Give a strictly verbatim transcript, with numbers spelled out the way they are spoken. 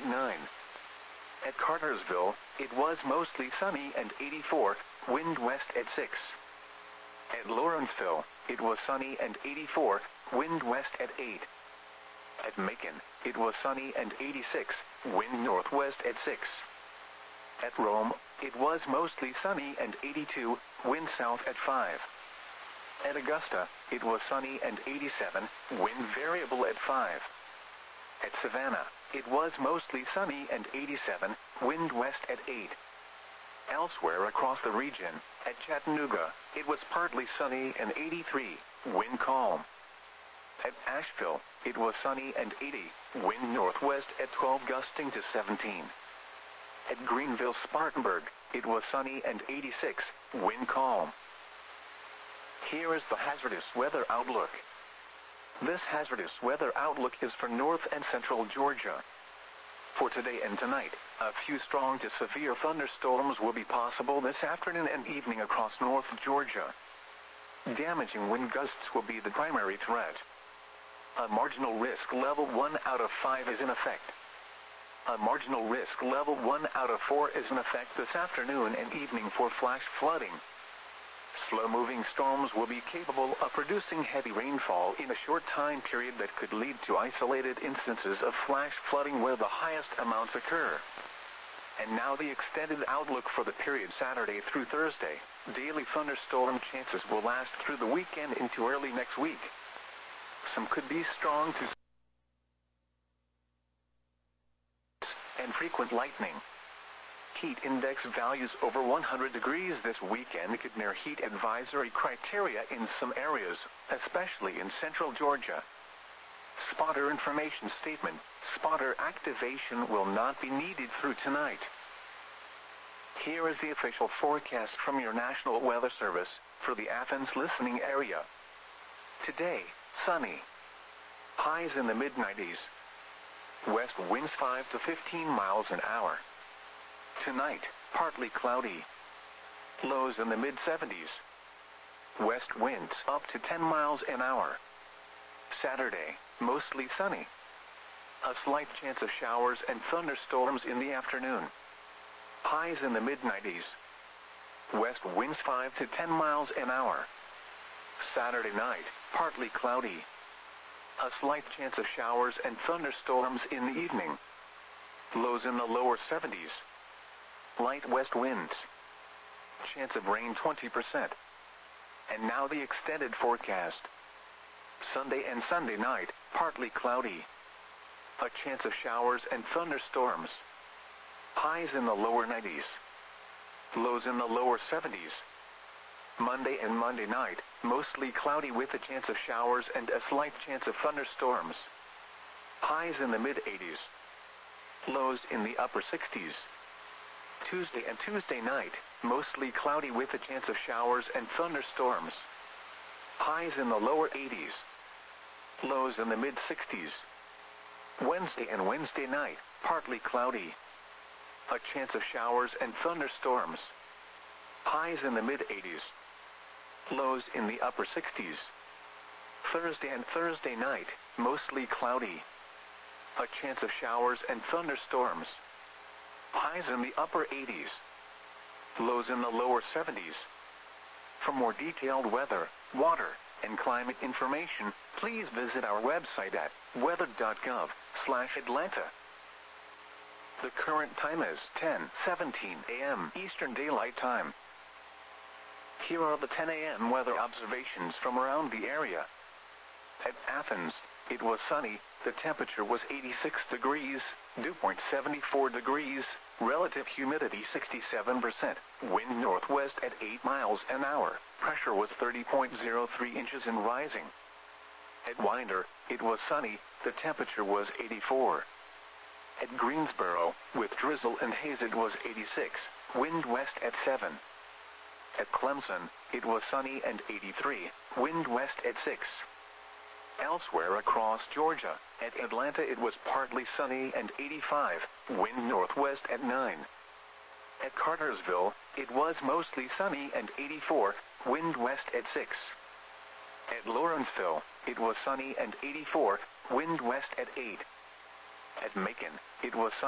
nine. At Cartersville, it was mostly sunny and eighty-four, wind west at six. At Lawrenceville, it was sunny and eighty-four, wind west at eight. At Macon, it was sunny and eighty-six, wind northwest at six. At Rome, it was mostly sunny and eighty-two, wind south at five. At Augusta, it was sunny and eighty-seven, wind variable at five. At Savannah, it was mostly sunny and eighty-seven, wind west at eight. Elsewhere across the region, at Chattanooga, it was partly sunny and eighty-three, wind calm. At Asheville, it was sunny and eighty, wind northwest at twelve gusting to seventeen. At Greenville-Spartanburg, it was sunny and eighty-six, wind calm. Here is the hazardous weather outlook. This hazardous weather outlook is for north and central Georgia. For today and tonight, a few strong to severe thunderstorms will be possible this afternoon and evening across North Georgia. Damaging wind gusts will be the primary threat. A marginal risk level one out of five is in effect. A marginal risk level one out of four is in effect this afternoon and evening for flash flooding. Slow-moving storms will be capable of producing heavy rainfall in a short time period that could lead to isolated instances of flash flooding where the highest amounts occur. And now the extended outlook for the period Saturday through Thursday. Daily thunderstorm chances will last through the weekend into early next week. Some could be strong to and frequent lightning. Heat index values over one hundred degrees this weekend could near heat advisory criteria in some areas, especially in central Georgia. Spotter information statement: spotter activation will not be needed through tonight. Here is the official forecast from your National Weather Service for the Athens listening area. Today, sunny. Highs in the mid nineties. West winds five to fifteen miles an hour. Tonight, partly cloudy. Lows in the mid seventies. West winds up to ten miles an hour. Saturday, mostly sunny. A slight chance of showers and thunderstorms in the afternoon. Highs in the mid nineties. West winds five to ten miles an hour. Saturday night, partly cloudy. A slight chance of showers and thunderstorms in the evening. Lows in the lower seventies. Light west winds. Chance of rain twenty percent. And now the extended forecast. Sunday and Sunday night, partly cloudy. A chance of showers and thunderstorms. Highs in the lower nineties. Lows in the lower seventies. Monday and Monday night, mostly cloudy with a chance of showers and a slight chance of thunderstorms. Highs in the mid eighties. Lows in the upper sixties. Tuesday and Tuesday night, mostly cloudy with a chance of showers and thunderstorms. Highs in the lower eighties. Lows in the mid sixties. Wednesday and Wednesday night, partly cloudy. A chance of showers and thunderstorms. Highs in the mid eighties. Lows in the upper sixties. Thursday and Thursday night, mostly cloudy. A chance of showers and thunderstorms. Highs in the upper eighties. Lows in the lower seventies. For more detailed weather, water, and climate information, please visit our website at weather dot gov slash Atlanta. The current time is ten seventeen a m Eastern Daylight Time. Here are the ten a m weather observations from around the area. At Athens, it was sunny. The temperature was eighty-six degrees, dew point seventy-four degrees, relative humidity sixty-seven percent, wind northwest at eight miles an hour, pressure was thirty point zero three inches and rising. At Winder, it was sunny. The temperature was eighty-four. At Greensboro, with drizzle and haze, it was eighty-six, wind west at seven. At Clemson, it was sunny and eighty-three, wind west at six. Elsewhere across Georgia, at Atlanta it was partly sunny and eighty-five, wind northwest at nine. At Cartersville, it was mostly sunny and eighty-four, wind west at six. At Lawrenceville, it was sunny and eighty-four, wind west at eight. At Macon, it was sunny